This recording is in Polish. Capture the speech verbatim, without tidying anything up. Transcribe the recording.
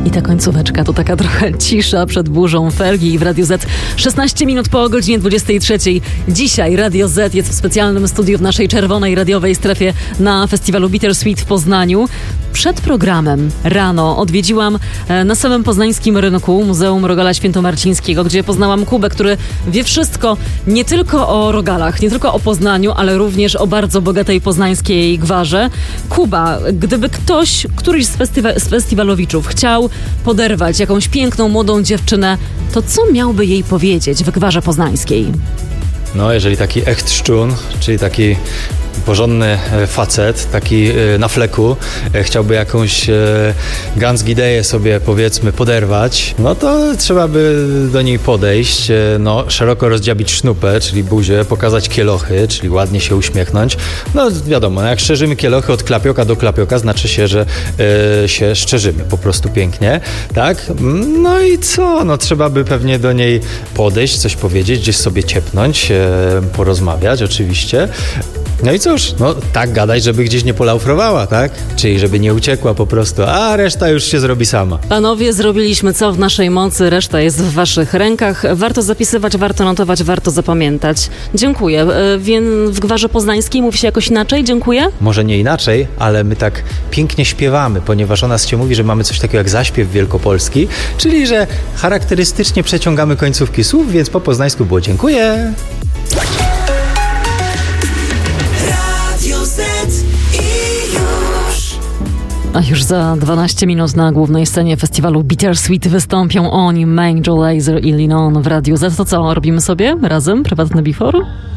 I ta końcóweczka to taka trochę cisza przed burzą Felgi w Radiu Z. szesnaście minut po godzinie dwudziestej trzeciej. Dzisiaj Radio Z jest w specjalnym studiu w naszej czerwonej radiowej strefie na festiwalu Bittersweet w Poznaniu. Przed programem rano odwiedziłam na samym poznańskim rynku Muzeum Rogala Świętomarcińskiego, gdzie poznałam Kubę, który wie wszystko nie tylko o rogalach, nie tylko o Poznaniu, ale również o bardzo bogatej poznańskiej gwarze. Kuba, gdyby ktoś, któryś z, festywa- z festiwalowiczów chciał poderwać jakąś piękną, młodą dziewczynę, to co miałby jej powiedzieć w gwarze poznańskiej? No, jeżeli taki echt szczun, czyli taki porządny facet, taki na fleku, chciałby jakąś gansgideję sobie, powiedzmy, poderwać, no to trzeba by do niej podejść, no, szeroko rozdziabić sznupę, czyli buzię, pokazać kielochy, czyli ładnie się uśmiechnąć. No wiadomo, jak szczerzymy kielochy od klapioka do klapioka, znaczy się, że y, się szczerzymy po prostu pięknie, tak? No i co? No trzeba by pewnie do niej podejść, coś powiedzieć, gdzieś sobie ciepnąć, y, porozmawiać oczywiście. No i cóż, no tak gadać, żeby gdzieś nie polaufrowała, tak? Czyli żeby nie uciekła po prostu, a reszta już się zrobi sama. Panowie, zrobiliśmy co w naszej mocy, reszta jest w waszych rękach. Warto zapisywać, warto notować, warto zapamiętać. Dziękuję. Więc w gwarze poznańskiej mówi się jakoś inaczej? Dziękuję? Może nie inaczej, ale my tak pięknie śpiewamy, ponieważ o nas się mówi, że mamy coś takiego jak zaśpiew wielkopolski, czyli że charakterystycznie przeciągamy końcówki słów, więc po poznańsku było dziękuję. A już za dwanaście minut na głównej scenie festiwalu Bittersweet wystąpią oni, Angel, Laser i Linon w Radiu Z. To co, robimy sobie razem prywatny before?